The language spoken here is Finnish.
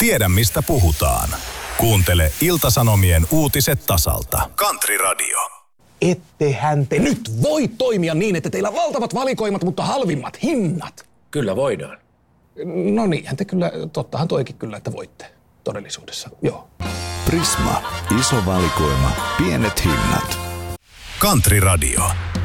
Tiedä mistä puhutaan. Kuuntele Ilta-Sanomien uutiset tasalta. Country Radio. Ettehän te nyt voi toimia niin, että teillä on valtavat valikoimat, mutta halvimmat hinnat. Kyllä voidaan. No niinhän te kyllä, tottahan toikin kyllä, että voitte todellisuudessa, joo. Prisma. Iso valikoima. Pienet hinnat. Country Radio.